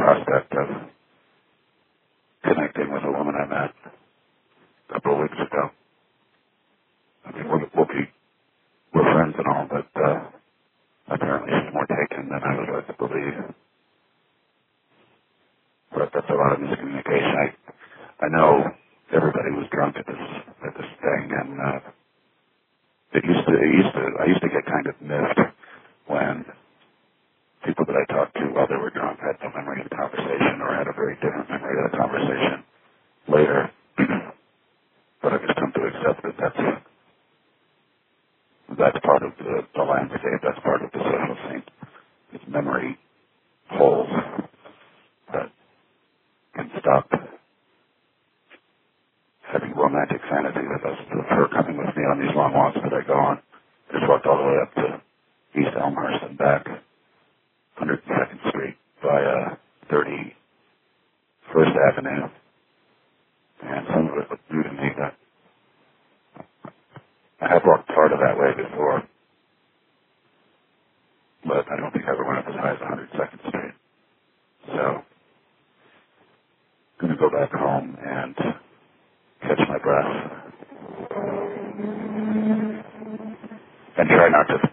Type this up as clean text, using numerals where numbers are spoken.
prospect of connecting with a woman I met a couple of weeks ago. I mean, we're friends and all, but apparently she's more taken than I would like to believe. But that's a lot of miscommunication. I know everybody was drunk at this thing, and I used to get kind of miffed when people that I talked to while they were drunk had no memory of the conversation or had a very different memory of the conversation later. But I've just come to accept that that's part of the landscape. That's part of the social scene. It's memory holes that can stop having romantic fantasy with us, of her coming with me on these long walks that I go on. Just walked all the way up to East Elmhurst and back, 102nd Street via 31st Avenue. And some of it looked new to me. That I have walked part of that way before, but I don't think I ever went up as high as 102nd Street. So I'm going to go back home and catch my breath and try not to